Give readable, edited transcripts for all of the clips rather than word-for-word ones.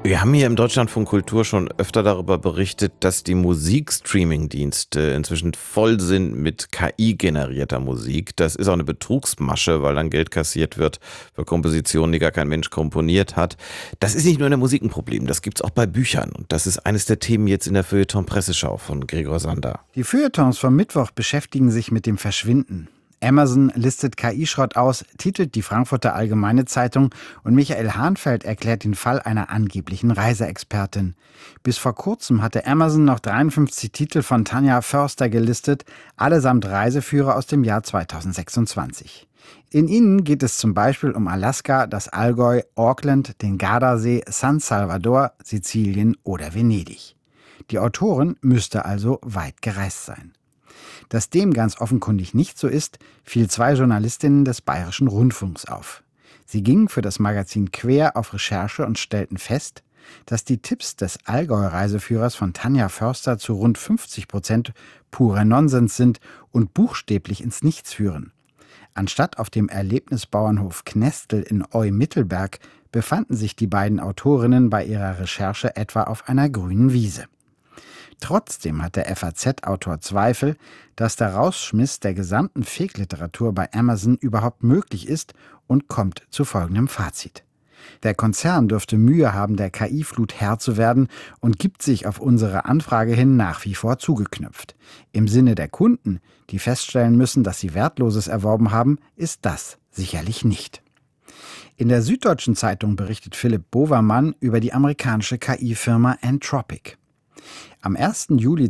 Wir haben hier im Deutschlandfunk Kultur schon öfter darüber berichtet, dass die Musikstreaming-Dienste inzwischen voll sind mit KI-generierter Musik. Das ist auch eine Betrugsmasche, weil dann Geld kassiert wird für Kompositionen, die gar kein Mensch komponiert hat. Das ist nicht nur in der Musik ein Problem, das gibt's auch bei Büchern. Und das ist eines der Themen jetzt in der Feuilleton-Presseschau von Gregor Sander. Die Feuilletons vom Mittwoch beschäftigen sich mit dem Verschwinden. Amazon listet KI-Schrott aus, titelt die Frankfurter Allgemeine Zeitung, und Michael Hahnfeld erklärt den Fall einer angeblichen Reiseexpertin. Bis vor kurzem hatte Amazon noch 53 Titel von Tanja Förster gelistet, allesamt Reiseführer aus dem Jahr 2026. In ihnen geht es zum Beispiel um Alaska, das Allgäu, Auckland, den Gardasee, San Salvador, Sizilien oder Venedig. Die Autorin müsste also weit gereist sein. Dass dem ganz offenkundig nicht so ist, fiel 2 Journalistinnen des Bayerischen Rundfunks auf. Sie gingen für das Magazin Quer auf Recherche und stellten fest, dass die Tipps des Allgäu-Reiseführers von Tanja Förster zu rund 50% purer Nonsens sind und buchstäblich ins Nichts führen. Anstatt auf dem Erlebnisbauernhof Knestel in Eu-Mittelberg befanden sich die beiden Autorinnen bei ihrer Recherche etwa auf einer grünen Wiese. Trotzdem hat der FAZ-Autor Zweifel, dass der Rausschmiss der gesamten Fake-Literatur bei Amazon überhaupt möglich ist, und kommt zu folgendem Fazit. Der Konzern dürfte Mühe haben, der KI-Flut Herr zu werden, und gibt sich auf unsere Anfrage hin nach wie vor zugeknüpft. Im Sinne der Kunden, die feststellen müssen, dass sie Wertloses erworben haben, ist das sicherlich nicht. In der Süddeutschen Zeitung berichtet Philipp Bovermann über die amerikanische KI-Firma Anthropic. Am 1. Juli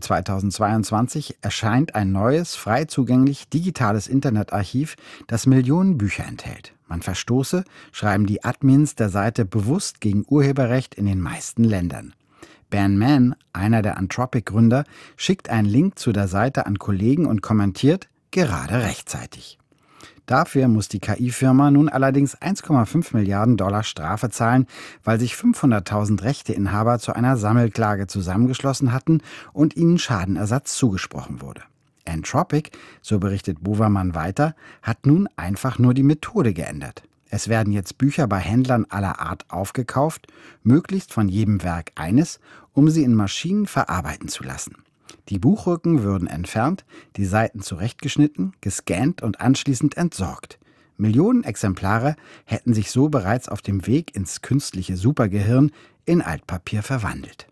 2022 erscheint ein neues, frei zugänglich digitales Internetarchiv, das Millionen Bücher enthält. Man verstoße, schreiben die Admins der Seite bewusst gegen Urheberrecht in den meisten Ländern. Ben Mann, einer der Anthropic-Gründer, schickt einen Link zu der Seite an Kollegen und kommentiert: gerade rechtzeitig. Dafür muss die KI-Firma nun allerdings 1,5 Milliarden Dollar Strafe zahlen, weil sich 500.000 Rechteinhaber zu einer Sammelklage zusammengeschlossen hatten und ihnen Schadenersatz zugesprochen wurde. Anthropic, so berichtet Bovermann weiter, hat nun einfach nur die Methode geändert. Es werden jetzt Bücher bei Händlern aller Art aufgekauft, möglichst von jedem Werk eines, um sie in Maschinen verarbeiten zu lassen. Die Buchrücken würden entfernt, die Seiten zurechtgeschnitten, gescannt und anschließend entsorgt. Millionen Exemplare hätten sich so bereits auf dem Weg ins künstliche Supergehirn in Altpapier verwandelt.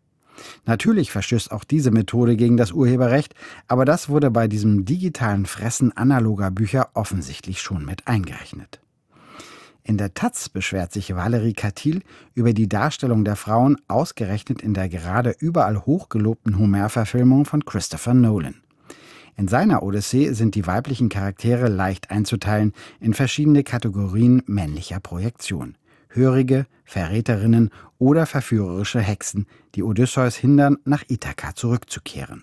Natürlich verstößt auch diese Methode gegen das Urheberrecht, aber das wurde bei diesem digitalen Fressen analoger Bücher offensichtlich schon mit eingerechnet. In der Taz beschwert sich Valerie Katil über die Darstellung der Frauen, ausgerechnet in der gerade überall hochgelobten Homer-Verfilmung von Christopher Nolan. In seiner Odyssee sind die weiblichen Charaktere leicht einzuteilen in verschiedene Kategorien männlicher Projektion. Hörige, Verräterinnen oder verführerische Hexen, die Odysseus hindern, nach Ithaka zurückzukehren.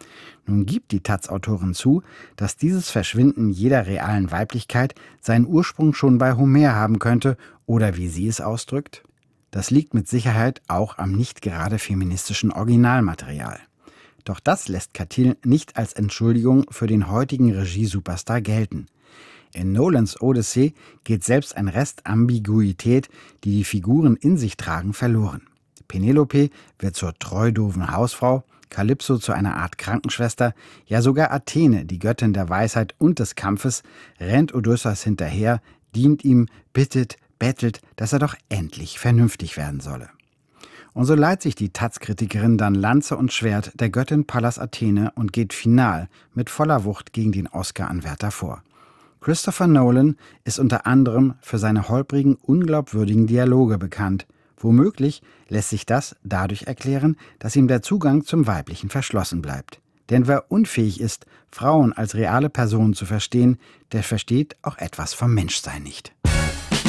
Nun gibt die Taz-Autorin zu, dass dieses Verschwinden jeder realen Weiblichkeit seinen Ursprung schon bei Homer haben könnte, oder wie sie es ausdrückt: das liegt mit Sicherheit auch am nicht gerade feministischen Originalmaterial. Doch das lässt Katil nicht als Entschuldigung für den heutigen Regie-Superstar gelten. In Nolans Odyssee geht selbst ein Rest Ambiguität, die die Figuren in sich tragen, verloren. Penelope wird zur treu-doofen Hausfrau, Kalypso zu einer Art Krankenschwester, ja sogar Athene, die Göttin der Weisheit und des Kampfes, rennt Odysseus hinterher, dient ihm, bittet, bettelt, dass er doch endlich vernünftig werden solle. Und so leiht sich die Taz-Kritikerin dann Lanze und Schwert der Göttin Pallas Athene und geht final mit voller Wucht gegen den Oscar-Anwärter vor. Christopher Nolan ist unter anderem für seine holprigen, unglaubwürdigen Dialoge bekannt. Womöglich lässt sich das dadurch erklären, dass ihm der Zugang zum Weiblichen verschlossen bleibt. Denn wer unfähig ist, Frauen als reale Personen zu verstehen, der versteht auch etwas vom Menschsein nicht.